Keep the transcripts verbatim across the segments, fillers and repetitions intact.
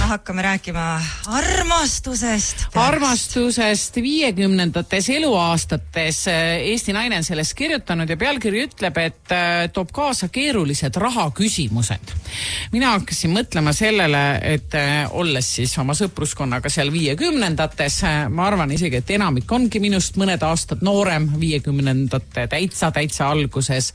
hakkame rääkima armastusest. Armastusest viiekümnendates eluaastates. Eesti naine on sellest kirjutanud ja pealkiri ütleb, et toob kaasa keerulised rahaküsimused. Mina hakkasin mõtlema sellele, et olles siis oma sõpruskonnaga seal viiekümnendates, ma arvan isegi, et enamik ongi minust mõned aastad noorem viiekümnendate täitsa, täitsa alguses.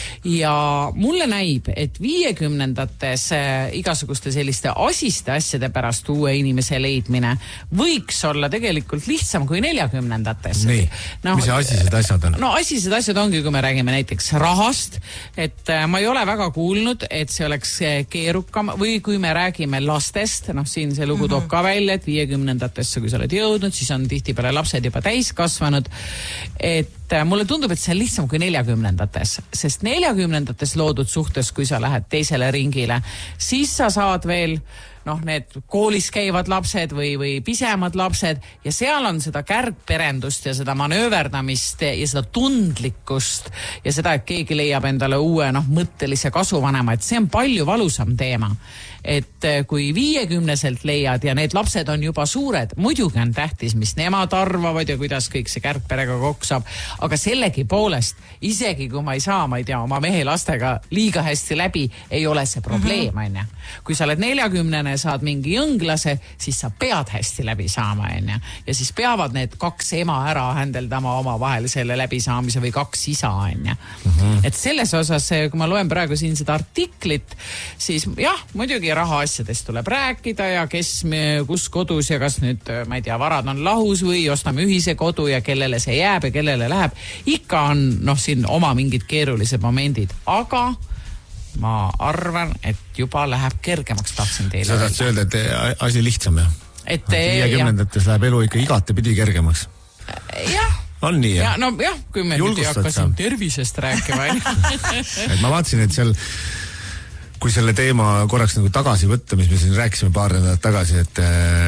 Ja mulle näib, et viiekümnendates igasuguste selliste asiste asjade pärast uue inimese leidmine võiks olla tegelikult lihtsam kui neljakümnendates. Nii, no, mis asised asjad on? No asised asjad ongi, kui me räägime näiteks rahast, et ma ei ole väga kuulnud, et see oleks keerukam, või kui me räägime lastest, noh siin see lugu toob ka välja, et viiekümnendatesse, kui sa oled jõudnud, siis on tihtipeale lapsed juba täis kasvanud, et mulle tundub, et see on lihtsam kui neljakümnendates, sest neljakümnendates loodud suhtes, kui sa lähed teisele ringile, siis sa saad veel noh, need koolis käivad lapsed või, või pisemad lapsed ja seal on seda kärgperendust ja seda manööverdamist ja seda tundlikkust ja seda, et keegi leiab endale uue noh, mõttelise kasuvanema, et see on palju valusam teema. Et kui viiekümneselt leiad ja need lapsed on juba suured, muidugi on tähtis, mis nemad arvavad ja kuidas kõik see kärgperega koksab, aga sellegi poolest, isegi kui ma ei saa, ma ei tea, oma mehe lastega liiga hästi läbi, ei ole see probleem, on ja. Kui sa oled neljakümnene, saad mingi jõnglase, siis sa pead hästi läbi saama, on ja. Ja siis peavad need kaks ema ära händeldama oma vahel selle läbisaamise või kaks isa, on ja. Mm-hmm. Et selles osas, kui ma loen praegu siin seda artiklit, siis jah, muidugi raha asjadest tuleb rääkida ja kes, kus kodus ja kas nüüd, ma ei tea, varad on lahus või ostame ühise kodu ja kellele see jääb ja kellele läheb. Ikka on, noh, siin oma mingid keerulised momendid, aga ma arvan, et juba läheb kergemaks, tahtsin teile. Sa tahtsid öelda, et asi lihtsam, jah? Et viiekümnendates läheb elu ikka igate pidi kergemaks. Jah. On nii, jah? Ja, no jah, kui me nüüd hakkasin tervisest rääkima. Et ma vaatasin, et seal kui selle teema korraks nagu tagasi võtta, mis me siin rääkisime paar nädalat tagasi, et,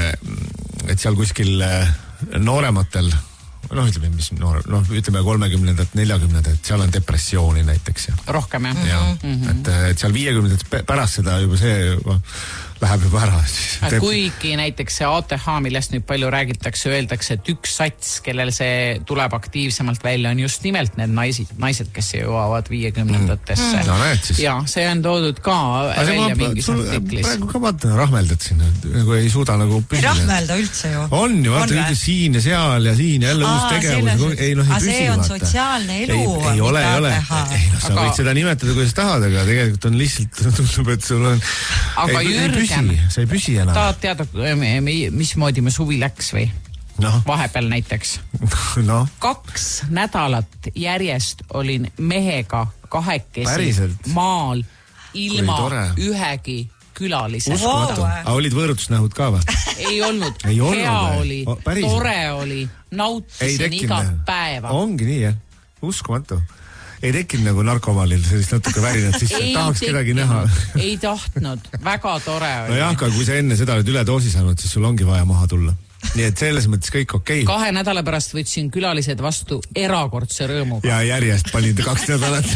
et seal kuskil noorematel, noh, ütleme, mis noore, noh, ütleme kolmekümnendat, neljakümnendat, seal on depressiooni näiteks. Ja. Rohkem, jah? Ja, mm-hmm. et, et seal viiekümnendat pärast seda juba see juba läheb juba ära. Teeb... Kuigi näiteks see A T H, millest nüüd palju räägitakse, öeldakse, et üks sats, kellel see tuleb aktiivsemalt välja, on just nimelt need naised, naised kes jõuavad viiekümnendatesse. Mm. No, näed siis. Ja, see on toodud ka Aga välja mingis artiklis. Praegu ka vaata, rahmeldad siin, nagu ei suuda nagu püsile. Rahmelda üldse ju. On ju, vaata üldse siin ja seal ja siin jälle uus tegevus. Ei, noh, ei püsi, see on vaata. Sotsiaalne elu. Ei, ei ole, ei ole. Ei, noh, sa aga... võid seda nimetada, kuidas tahad, aga tegelikult on lihtsalt, tundub, et sul on... Aga ei, Jürgen, see ei püsi enam. Tahad teada, mismoodi me suvi läks või? No. Vahepeal näiteks. No. Kaks nädalat järjest olin mehega kahekesi Päriselt? Maal ilma ühegi külalise. Uskumatu. Wow. A olid võõrutusnähud ka või? Ei olnud. Ei olnud hea või? oli, o, tore oli, nautisin igat päeva. Ongi nii, jah. Uskumatu. Ei tekkinud nagu narkomalil sellist natuke värinat sisse, tahaks kedagi näha. Ei tahtnud, väga tore oli. No jah, aga kui sa enne seda oled üle doosi saanud, siis sul ongi vaja maha tulla. Nii et selles mõttes kõik okei. Kahe nädala pärast võtsin külalised vastu erakordse rõõmuga. Ja järjest panin kaks nädalat.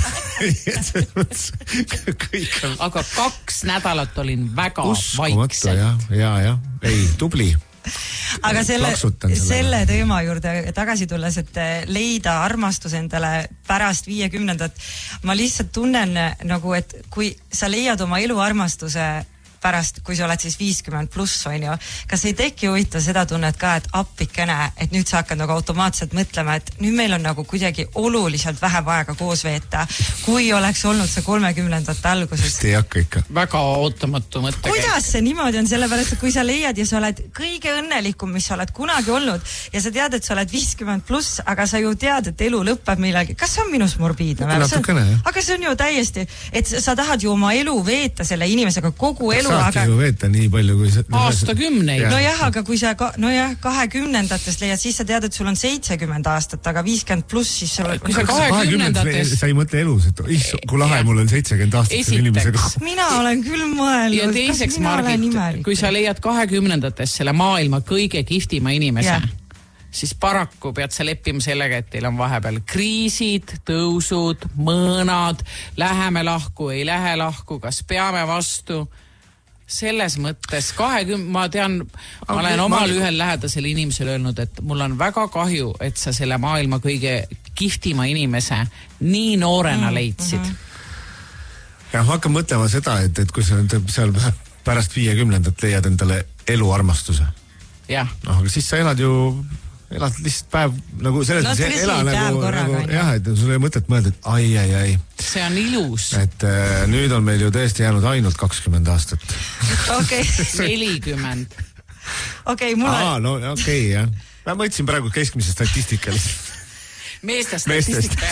kõik on... Aga kaks nädalat olin väga Uskumatu, vaikselt. Ja, ja, ja. Ei, tubli. Aga selle, selle teema juurde tagasi tulles, et leida armastus endale pärast viiekümnendat, ma lihtsalt tunnen nagu, et kui sa leiad oma elu armastuse pärast, kui sa oled siis viiskümmend pluss, on ju, kas ei teki huvitav seda tunnet ka, et appikene, et nüüd sa hakkad nagu automaatselt mõtlema, et nüüd meil on nagu kuidagi oluliselt vähem aega koos veeta, kui oleks olnud see kolmekümnendate alguses. Ei hakka ikka. Väga ootamatu mõte. Kuidas see niimoodi on, sellepärast, et kui sa leiad ja sa oled kõige õnnelikum, mis sa oled kunagi olnud ja sa tead, et sa oled viiskümmend pluss, aga sa ju tead, et elu lõpeb millegi. Kas see on minus morbiidne? Aga see on ju täiesti, et sa tahad ju oma elu veeta selle inimesega kogu elu. Saati ju veeta nii palju kui... Aastakümneid. No jah, aga kui sa no jah, kahekümnendatest leiad, siis sa tead, et sul on seitsekümmend aastat, aga viiskümmend pluss, siis sa... Kui sa kahekümnendatest... Sa ei mõtle elus, et issu, kui lahe mul on seitsekümmend aastat selle inimesega. Mina olen küll mõelnud. Ja teiseks, Margit, kui sa leiad kahekümnendatest selle maailma kõige kihvtima inimese, siis paraku pead sa leppima sellega, et teil on vahepeal kriisid, tõusud, mõõnad, läheme lahku, ei lähe lahku, kas peame vastu... selles mõttes kahekümne, ma tean, ma olen omal ma... ühel lähedasel inimesel öelnud, et mul on väga kahju, et sa selle maailma kõige kihvtima inimese nii noorena mm, leidsid. Mm-hmm. Ja ma hakkan mõtlema seda, et, et kui sa seal pärast viiekümnendat leiad endale eluarmastuse. Jah. No, aga siis sa elad ju elad lihtsalt päev, nagu selles no, mõttes ela nagu, nagu jah, et sul ei mõtet mõelda, et ai, ai, ai. See on ilus. Et äh, nüüd on meil ju tõesti jäänud ainult kakskümmend aastat. Okei. nelikümmend. Okei, mul on... Aa, no okei, okay, jah. Ma mõtlesin praegu keskmise statistika lihtsalt. Meeste statistika,